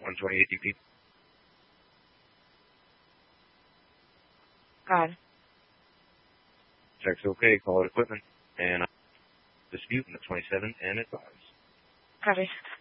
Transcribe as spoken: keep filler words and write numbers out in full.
one twenty-eight D P. God. Check's okay. Call it equipment. And dispute in the twenty-seven and advise. Copy.